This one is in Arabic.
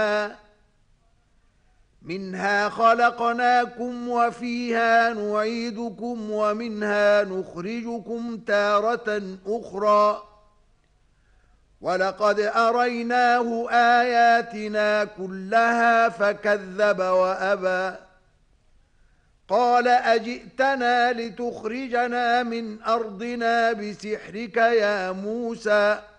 منها خلقناكم وفيها نعيدكم ومنها نخرجكم تارة أخرى ولقد أريناه آياتنا كلها فكذب وأبى قال أجئتنا لتخرجنا من أرضنا بسحرك يا موسى